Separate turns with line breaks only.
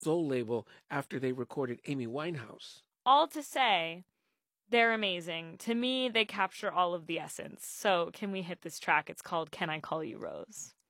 Soul label after they recorded Amy Winehouse.
All to say, they're amazing. To me, they capture all of the essence. So, can we hit this track? It's called Can I Call You Rose?